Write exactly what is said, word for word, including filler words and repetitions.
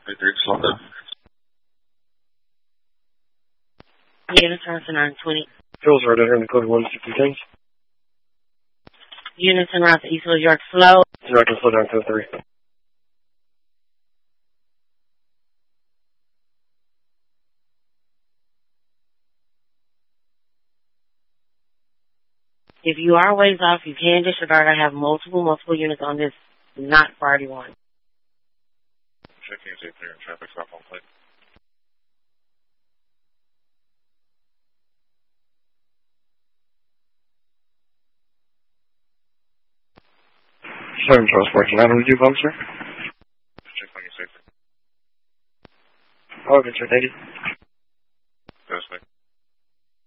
Unit turn to nine twenty. Phil's right here in the code one fifty things. Unit turn around to Eastwood York slow. Zero, I can slow down to three. If you are ways off, you can disregard. I have multiple, multiple units on this, not priority one. Checking is eight three and traffic stop on plate. Seven Transport, nine with you, officer? Check on your safety. Okay, sir, thank you.